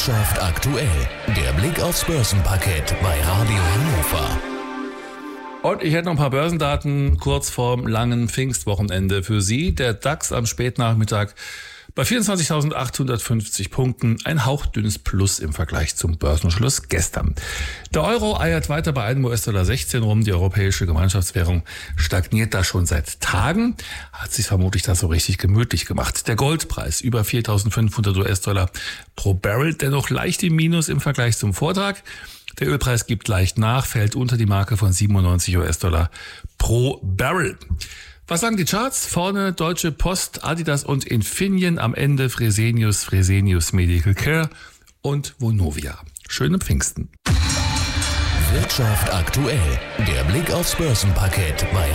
Wirtschaft aktuell. Der Blick aufs Börsenparkett bei Radio Hannover. Und ich hätte noch ein paar Börsendaten kurz vorm langen Pfingstwochenende für Sie. Der DAX am Spätnachmittag bei 24.850 Punkten, ein hauchdünnes Plus im Vergleich zum Börsenschluss gestern. Der Euro eiert weiter bei einem US-Dollar 16 rum. Die europäische Gemeinschaftswährung stagniert da schon seit Tagen. Hat sich vermutlich da so richtig gemütlich gemacht. Der Goldpreis über 4.500 US-Dollar pro Barrel, dennoch leicht im Minus im Vergleich zum Vortag. Der Ölpreis gibt leicht nach, fällt unter die Marke von 97 US-Dollar pro Barrel. Was sagen die Charts? Vorne Deutsche Post, Adidas und Infineon, am Ende Fresenius Medical Care und Vonovia. Schöne Pfingsten. Wirtschaft aktuell. Der Blick aufs Börsenparkett bei